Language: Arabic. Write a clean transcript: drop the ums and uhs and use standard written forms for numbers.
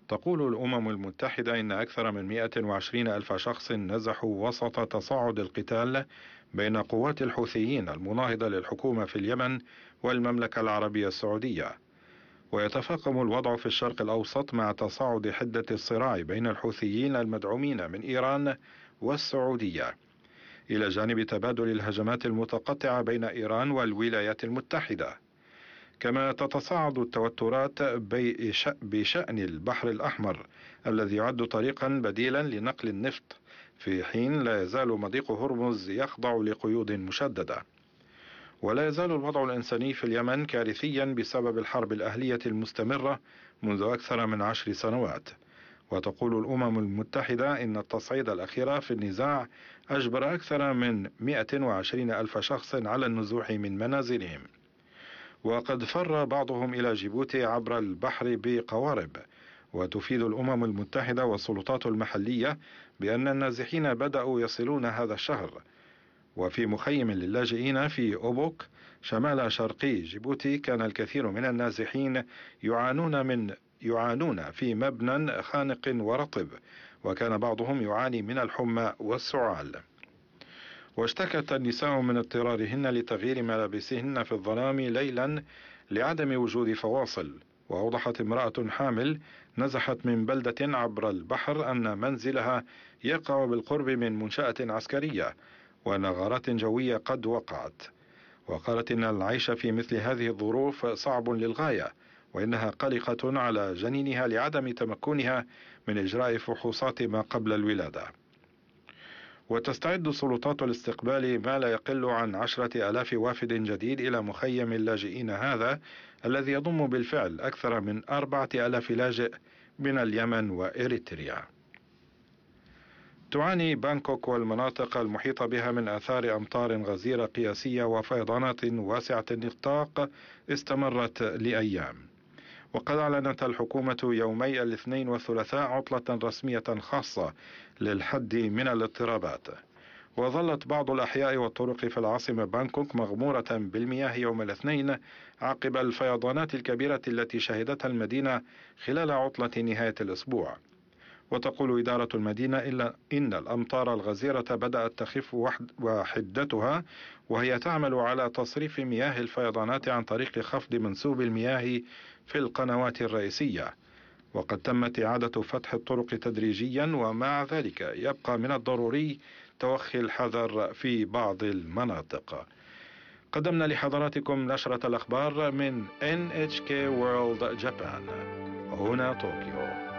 تقول الأمم المتحدة إن أكثر من 120 ألف شخص نزحوا وسط تصاعد القتال بين قوات الحوثيين المناهضة للحكومة في اليمن والمملكة العربية السعودية. ويتفاقم الوضع في الشرق الأوسط مع تصاعد حدة الصراع بين الحوثيين المدعومين من إيران والسعودية، إلى جانب تبادل الهجمات المتقطعة بين إيران والولايات المتحدة. كما تتصاعد التوترات بشأن البحر الأحمر الذي يعد طريقا بديلا لنقل النفط، في حين لا يزال مضيق هرمز يخضع لقيود مشددة. ولا يزال الوضع الإنساني في اليمن كارثيا بسبب الحرب الأهلية المستمرة منذ أكثر من 10 سنوات. وتقول الأمم المتحدة إن التصعيد الأخير في النزاع أجبر أكثر من 120 ألف شخص على النزوح من منازلهم، وقد فر بعضهم إلى جيبوتي عبر البحر بقوارب. وتفيد الأمم المتحدة والسلطات المحلية بأن النازحين بدأوا يصلون هذا الشهر. وفي مخيم للاجئين في أوبوك شمال شرقي جيبوتي كان الكثير من النازحين يعانون في مبنى خانق ورطب، وكان بعضهم يعاني من الحمى والسعال. واشتكت النساء من اضطرارهن لتغيير ملابسهن في الظلام ليلا لعدم وجود فواصل. وأوضحت امرأة حامل نزحت من بلدة عبر البحر أن منزلها يقع بالقرب من منشأة عسكرية وأن غارات جوية قد وقعت. وقالت إن العيش في مثل هذه الظروف صعب للغاية، وإنها قلقة على جنينها لعدم تمكنها من إجراء فحوصات ما قبل الولادة. وتستعد السلطات لاستقبال ما لا يقل عن 10,000 وافد جديد إلى مخيم اللاجئين هذا، الذي يضم بالفعل أكثر من 4,000 لاجئ من اليمن وإريتريا. تعاني بانكوك والمناطق المحيطة بها من آثار أمطار غزيرة قياسية وفيضانات واسعة النطاق استمرت لأيام. وقد أعلنت الحكومة يومي الاثنين والثلاثاء عطلة رسمية خاصة للحد من الاضطرابات. وظلت بعض الأحياء والطرق في العاصمة بانكوك مغمورة بالمياه يوم الاثنين عقب الفيضانات الكبيرة التي شهدتها المدينة خلال عطلة نهاية الأسبوع. وتقول إدارة المدينة إن الأمطار الغزيرة بدأت تخف وحدتها، وهي تعمل على تصريف مياه الفيضانات عن طريق خفض منسوب المياه في القنوات الرئيسية. وقد تمت إعادة فتح الطرق تدريجيا، ومع ذلك يبقى من الضروري توخي الحذر في بعض المناطق. قدمنا لحضراتكم نشرة الأخبار من NHK World Japan، هنا طوكيو.